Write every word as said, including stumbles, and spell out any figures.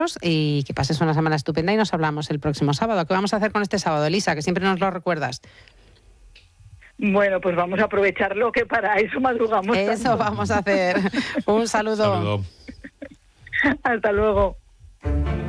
y que pases una semana estupenda y nos hablamos el próximo sábado. ¿Qué vamos a hacer con este sábado, Elisa? Que siempre nos lo recuerdas. Bueno, pues vamos a aprovecharlo, que para eso madrugamos. Eso tanto. vamos a hacer. Un saludo. Saludo. Hasta luego.